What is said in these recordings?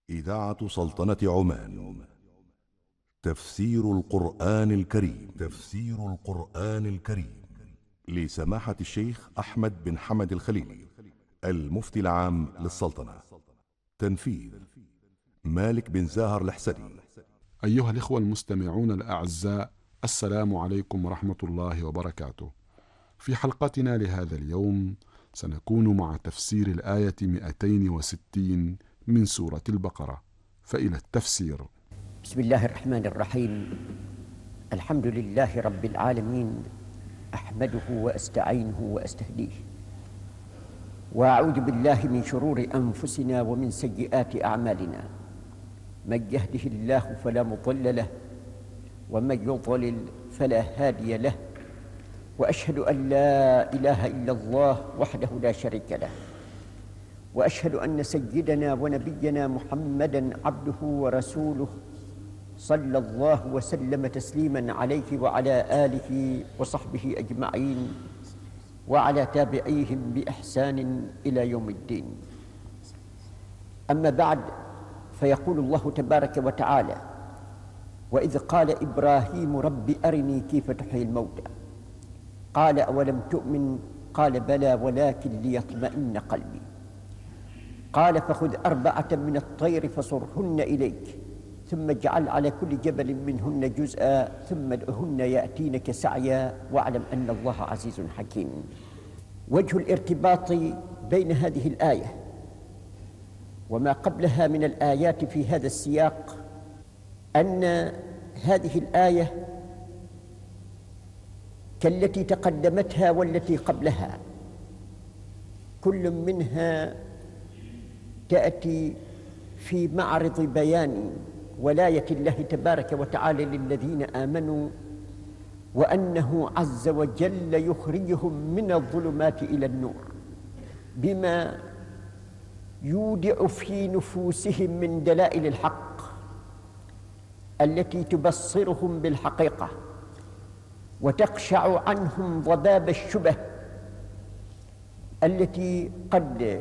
إذاعة سلطنة عمان. تفسير القرآن الكريم. تفسير القرآن الكريم لسماحة الشيخ أحمد بن حمد الخليلي، المفتي العام للسلطنة. تنفيذ مالك بن زاهر الحسني. أيها الإخوة المستمعون الأعزاء، السلام عليكم ورحمة الله وبركاته. في حلقتنا لهذا اليوم سنكون مع تفسير الآية 260 من سورة البقرة، فإلى التفسير. بسم الله الرحمن الرحيم. الحمد لله رب العالمين، أحمده وأستعينه وأستهديه، وأعوذ بالله من شرور أنفسنا ومن سيئات أعمالنا. من يهده الله فلا مضل له، ومن يضلل فلا هادي له، وأشهد أن لا إله إلا الله وحده لا شريك له، وأشهد أن سيدنا ونبينا محمدًا عبده ورسوله، صلى الله وسلم تسليماً عليه وعلى آله وصحبه أجمعين، وعلى تابعيهم بإحسان إلى يوم الدين. أما بعد، فيقول الله تبارك وتعالى: وإذ قال إبراهيم رب أرني كيف تحيي الموتى قال أولم تؤمن قال بلى ولكن ليطمئن قلبي قال فخذ 4 من الطير فصرهن إليك ثم اجعل على كل جبل منهن جزءا ثم ادعهن يأتينك سعيا واعلم أن الله عزيز حكيم. وجه الارتباط بين هذه الآية وما قبلها من الآيات في هذا السياق أن هذه الآية كالتي تقدمتها والتي قبلها كل منها تأتي في معرض بيان ولاية الله تبارك وتعالى للذين آمنوا، وأنه عز وجل يخرجهم من الظلمات إلى النور بما يودع في نفوسهم من دلائل الحق التي تبصرهم بالحقيقة وتقشع عنهم ضباب الشبه التي قد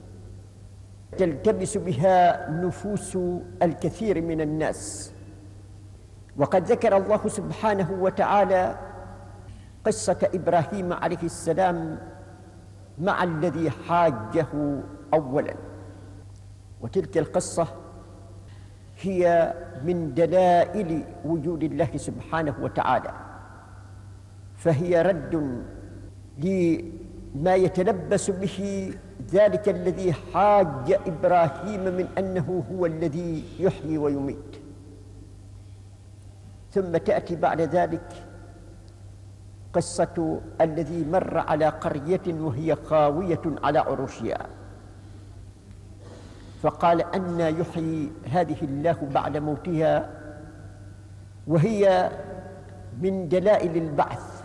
تلتبس بها نفوس الكثير من الناس. وقد ذكر الله سبحانه وتعالى قصة إبراهيم عليه السلام مع الذي حاجه أولا، وتلك القصة هي من دلائل وجود الله سبحانه وتعالى، فهي رد لما يتلبس به ذلك الذي حاج إبراهيم من أنه هو الذي يحيي ويميت. ثم تأتي بعد ذلك قصة الذي مر على قرية وهي خاوية على عروشها فقال أنى يحيي هذه الله بعد موتها، وهي من دلائل البعث.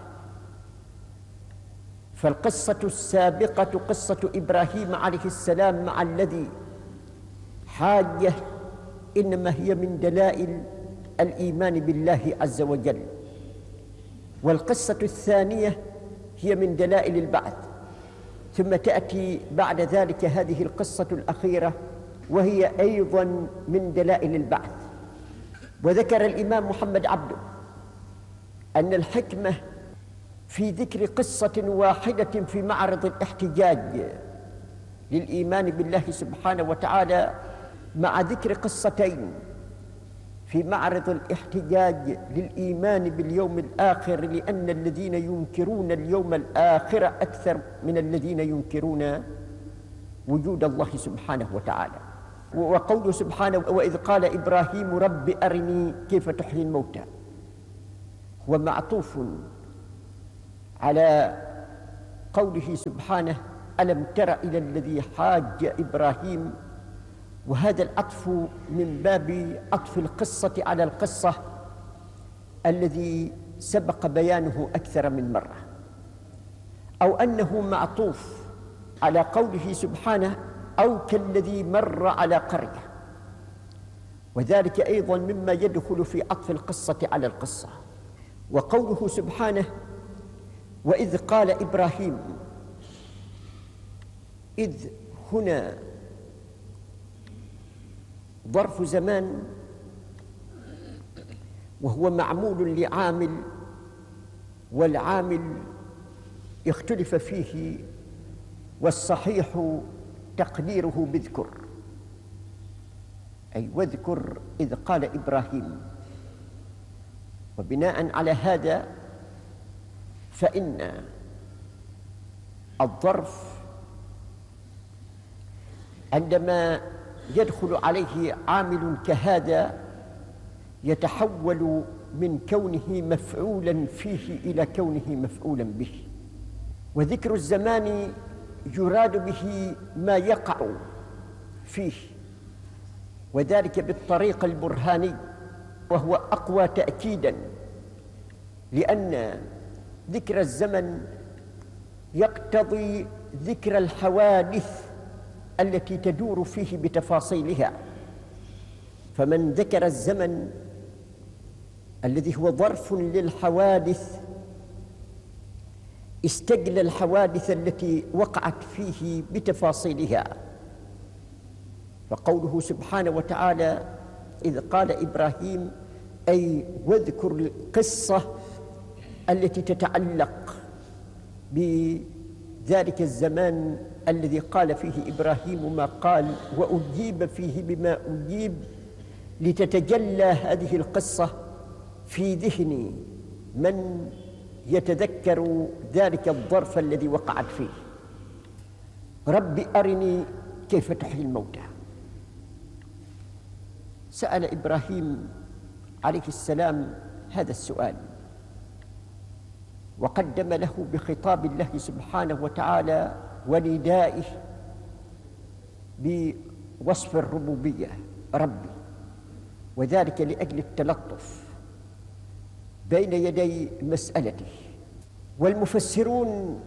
فالقصة السابقة قصة إبراهيم عليه السلام مع الذي حاجه إنما هي من دلائل الإيمان بالله عز وجل، والقصة الثانية هي من دلائل البعث. ثم تأتي بعد ذلك هذه القصة الأخيرة وهي أيضا من دلائل البعث. وذكر الإمام محمد عبده أن الحكمة في ذكر قصة واحدة في معرض الاحتجاج للإيمان بالله سبحانه وتعالى مع ذكر قصتين في معرض الاحتجاج للإيمان باليوم الآخر، لأن الذين ينكرون اليوم الآخر أكثر من الذين ينكرون وجود الله سبحانه وتعالى. وقوله سبحانه: وإذ قال إبراهيم رب أرني كيف تحيي الموتى، هو معطوف على قوله سبحانه: ألم تر إلى الذي حاج إبراهيم. وهذا العطف من باب عطف القصة على القصة الذي سبق بيانه أكثر من مرة، أو أنه معطوف على قوله سبحانه: أو كالذي مر على قرية، وذلك أيضا مما يدخل في عطف القصة على القصة. وقوله سبحانه: وإذ قال إبراهيم، إذ هنا ظرف زمان وهو معمول لعامل، والعامل اختلف فيه، والصحيح تقديره باذكر، أي واذكر إذ قال إبراهيم. وبناء على هذا فإن الظرف عندما يدخل عليه عامل كهذا يتحول من كونه مفعولا فيه إلى كونه مفعولا به. وذكر الزمان يراد به ما يقع فيه، وذلك بالطريق البرهاني، وهو أقوى تأكيدا، لأن ذكر الزمن يقتضي ذكر الحوادث التي تدور فيه بتفاصيلها. فمن ذكر الزمن الذي هو ظرف للحوادث استجلى الحوادث التي وقعت فيه بتفاصيلها. فقوله سبحانه وتعالى إذ قال إبراهيم، أي واذكر القصة التي تتعلق بذلك الزمان الذي قال فيه إبراهيم ما قال وأجيب فيه بما أجيب، لتتجلى هذه القصة في ذهن من يتذكر ذلك الظرف الذي وقعت فيه. رب أرني كيف تحيي الموتى. سأل إبراهيم عليه السلام هذا السؤال، وقدم له بخطاب الله سبحانه وتعالى وندائه بوصف الربوبية ربي، وذلك لأجل التلطف بين يدي مسألته. والمفسرون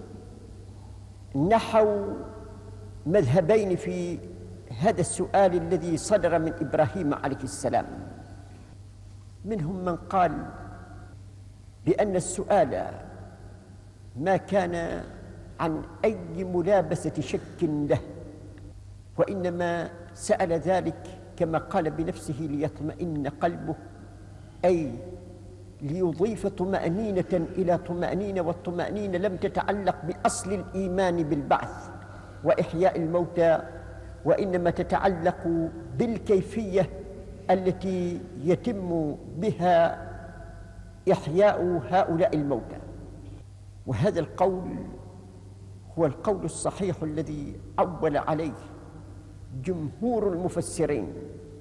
نحوا مذهبين في هذا السؤال الذي صدر من إبراهيم عليه السلام. منهم من قال بأن السؤال ما كان عن أي ملابسة شك له، وإنما سأل ذلك كما قال بنفسه ليطمئن قلبه، أي ليضيف طمأنينة إلى طمأنينة، والطمأنينة لم تتعلق بأصل الإيمان بالبعث وإحياء الموتى، وإنما تتعلق بالكيفية التي يتم بها إحياء هؤلاء الموتى. وهذا القول هو القول الصحيح الذي عول عليه جمهور المفسرين.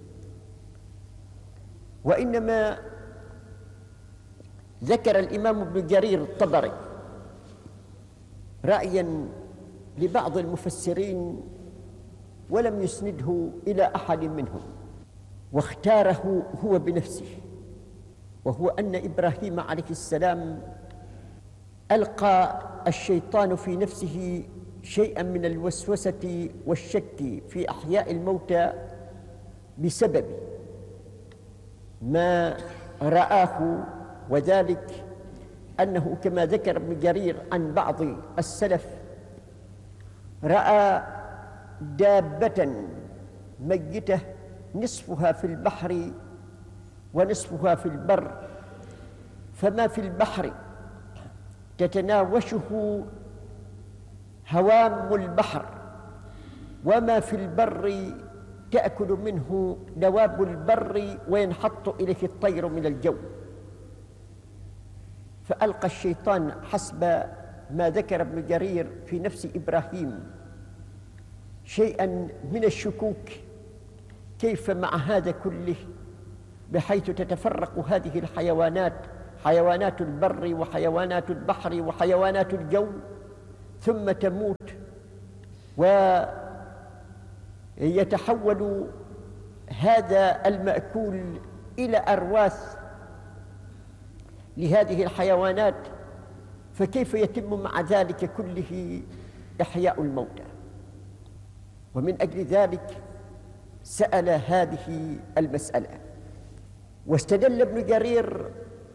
وإنما ذكر الإمام ابن جرير الطبري رأيا لبعض المفسرين ولم يسنده إلى أحد منهم، واختاره هو بنفسه، وهو أن إبراهيم عليه السلام ألقى الشيطان في نفسه شيئا من الوسوسة والشك في أحياء الموتى بسبب ما رآه، وذلك أنه كما ذكر ابن جرير عن بعض السلف رأى دابة ميتة نصفها في البحر ونصفها في البر، فما في البحر تتناوشه هوام البحر، وما في البر تأكل منه دواب البر وينحط إليه الطير من الجو. فألقى الشيطان حسب ما ذكر ابن جرير في نفس إبراهيم شيئا من الشكوك، كيف مع هذا كله بحيث تتفرق هذه الحيوانات، حيوانات البر وحيوانات البحر وحيوانات الجو، ثم تموت ويتحول هذا المأكول إلى أرواث لهذه الحيوانات، فكيف يتم مع ذلك كله إحياء الموتى؟ ومن أجل ذلك سأل هذه المسألة. واستدل ابن جرير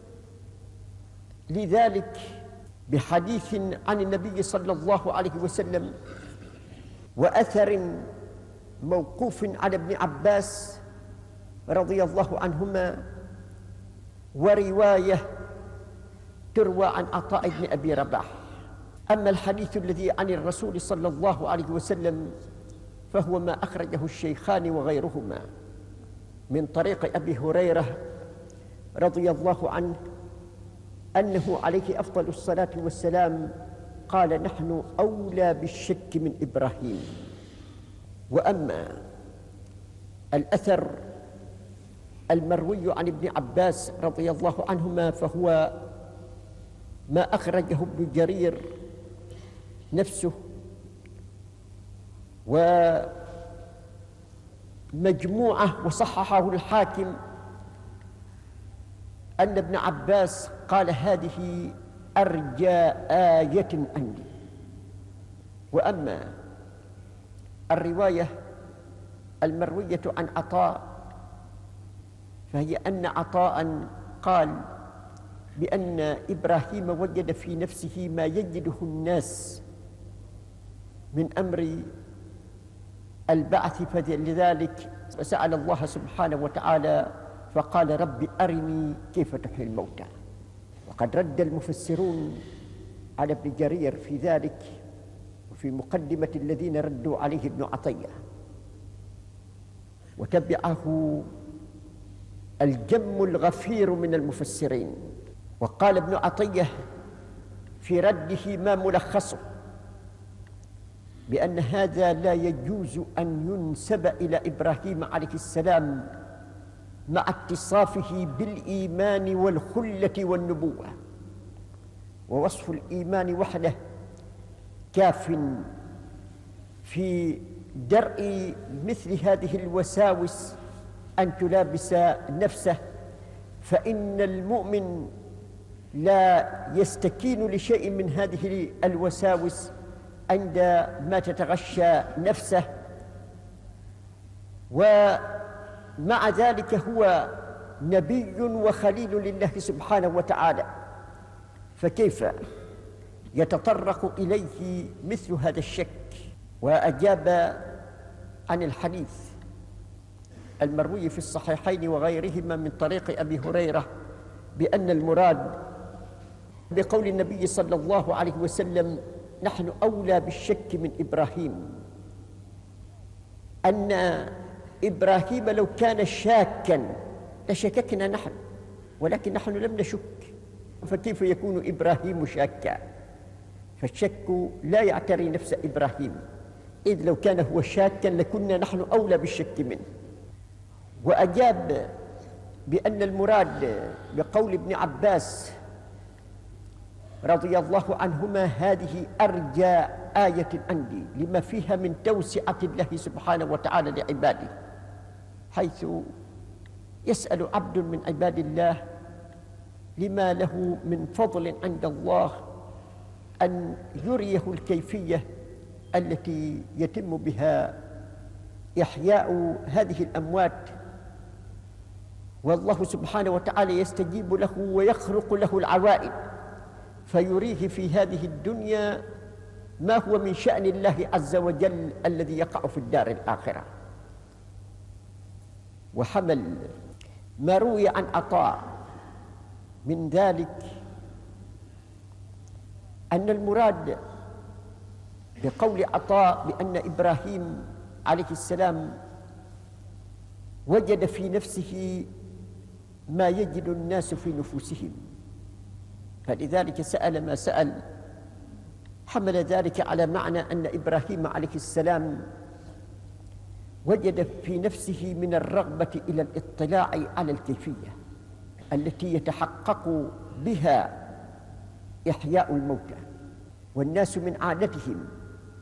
لذلك بحديث عن النبي صلى الله عليه وسلم وأثر موقوف على ابن عباس رضي الله عنهما، ورواية تروى عن عطاء بن أبي رباح. أما الحديث الذي عن الرسول صلى الله عليه وسلم فهو ما أخرجه الشيخان وغيرهما من طريق أبي هريرة رضي الله عنه أنه عليه أفضل الصلاة والسلام قال: نحن أولى بالشك من إبراهيم. وأما الأثر المروي عن ابن عباس رضي الله عنهما فهو ما أخرجه ابن جرير نفسه ومجموعة وصححه الحاكم، أن ابن عباس قال: هذه أرجى آية عندي. وأما الرواية المروية عن عطاء فهي أن عطاء قال بأن إبراهيم وجد في نفسه ما يجده الناس من أمر البعث، فلذلك سأل الله سبحانه وتعالى فقال: رب أرني كيف تحيي الموتى. وقد رد المفسرون على ابن جرير في ذلك، وفي مقدمة الذين ردوا عليه ابن عطية، وتبعه الجم الغفير من المفسرين. وقال ابن عطية في رده ما ملخصه بأن هذا لا يجوز أن ينسب إلى إبراهيم عليه السلام مع اتصافه بالإيمان والخلة والنبوة، ووصف الإيمان وحده كاف في درء مثل هذه الوساوس أن تلابس نفسه، فإن المؤمن لا يستكين لشيء من هذه الوساوس عندما تتغشى نفسه. ومع ذلك هو نبي وخليل لله سبحانه وتعالى، فكيف يتطرق إليه مثل هذا الشك؟ وأجاب عن الحديث المروي في الصحيحين وغيرهما من طريق أبي هريرة بأن المراد بقول النبي صلى الله عليه وسلم: نحن أولى بالشك من إبراهيم، أن إبراهيم لو كان شاكا لشككنا نحن، ولكن نحن لم نشك، فكيف يكون إبراهيم شاكا؟ فالشك لا يعتري نفس إبراهيم، إذ لو كان هو شاكا لكنا نحن أولى بالشك منه. وأجاب بأن المراد بقول ابن عباس رضي الله عنهما: هذه أرجى آية عندي، لما فيها من توسعة الله سبحانه وتعالى لعباده، حيث يسأل عبد من عباد الله لما له من فضل عند الله أن يريه الكيفية التي يتم بها إحياء هذه الأموات، والله سبحانه وتعالى يستجيب له ويخرق له العوائد، فيريه في هذه الدنيا ما هو من شأن الله عز وجل الذي يقع في الدار الآخرة. وحمل ما روي عن عطاء من ذلك أن المراد بقول عطاء بأن إبراهيم عليه السلام وجد في نفسه ما يجد الناس في نفوسهم، فلذلك سأل ما سأل. حمل ذلك على معنى أن إبراهيم عليه السلام وجد في نفسه من الرغبة إلى الاطلاع على الكيفية التي يتحقق بها إحياء الموتى. والناس من عادتهم